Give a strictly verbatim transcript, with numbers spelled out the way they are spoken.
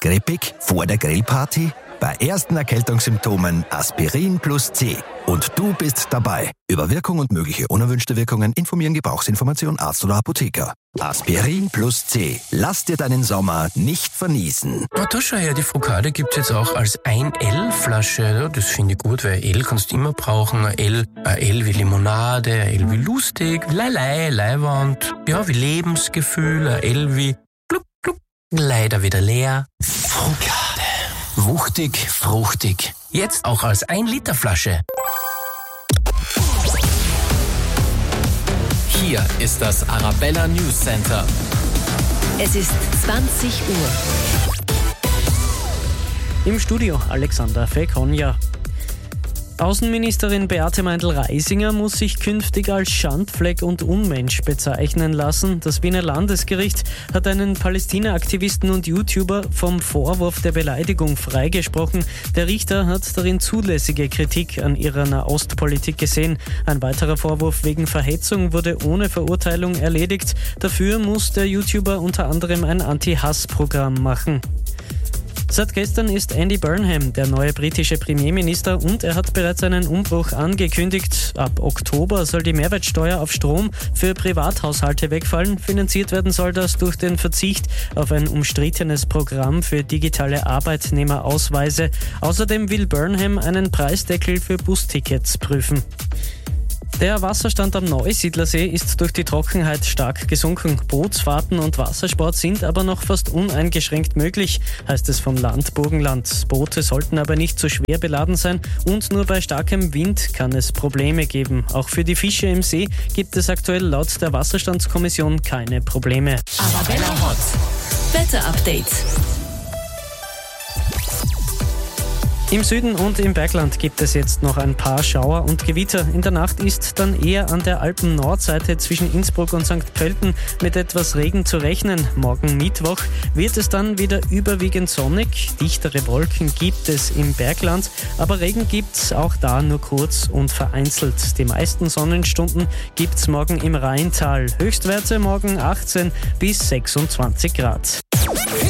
Grippig vor der Grillparty? Bei ersten Erkältungssymptomen Aspirin plus C. Und du bist dabei. Über Wirkung und mögliche unerwünschte Wirkungen informieren Gebrauchsinformation Arzt oder Apotheker. Aspirin plus C. Lass dir deinen Sommer nicht verniesen. Oh, da schau her, die Frukade gibt es jetzt auch als ein L-Flasche. Das finde ich gut, weil L kannst du immer brauchen. Ein L, ein L wie Limonade, ein L wie lustig, Leilei, Leiwand, ja, wie Lebensgefühl, ein L wie gluck, gluck, leider wieder leer. Frukade. Wuchtig, fruchtig. Jetzt auch als ein Liter Flasche. Hier ist das Arabella News Center. Es ist zwanzig Uhr. Im Studio Alexander Fekonja. Außenministerin Beate Meindl-Reisinger muss sich künftig als Schandfleck und Unmensch bezeichnen lassen. Das Wiener Landesgericht hat einen Palästina-Aktivisten und YouTuber vom Vorwurf der Beleidigung freigesprochen. Der Richter hat darin zulässige Kritik an ihrer Nahostpolitik gesehen. Ein weiterer Vorwurf wegen Verhetzung wurde ohne Verurteilung erledigt. Dafür muss der YouTuber unter anderem ein Anti-Hass-Programm machen. Seit gestern ist Andy Burnham der neue britische Premierminister und er hat bereits einen Umbruch angekündigt. Ab Oktober soll die Mehrwertsteuer auf Strom für Privathaushalte wegfallen. Finanziert werden soll das durch den Verzicht auf ein umstrittenes Programm für digitale Arbeitnehmerausweise. Außerdem will Burnham einen Preisdeckel für Bustickets prüfen. Der Wasserstand am Neusiedlersee ist durch die Trockenheit stark gesunken. Bootsfahrten und Wassersport sind aber noch fast uneingeschränkt möglich, heißt es vom Land Burgenland. Boote sollten aber nicht zu schwer beladen sein und nur bei starkem Wind kann es Probleme geben. Auch für die Fische im See gibt es aktuell laut der Wasserstandskommission keine Probleme. Arabella Hot. Wetterupdate. Im Süden und im Bergland gibt es jetzt noch ein paar Schauer und Gewitter. In der Nacht ist dann eher an der Alpen-Nordseite zwischen Innsbruck und Sankt Pölten mit etwas Regen zu rechnen. Morgen Mittwoch wird es dann wieder überwiegend sonnig. Dichtere Wolken gibt es im Bergland, aber Regen gibt es auch da nur kurz und vereinzelt. Die meisten Sonnenstunden gibt es morgen im Rheintal. Höchstwerte morgen achtzehn bis sechsundzwanzig Grad.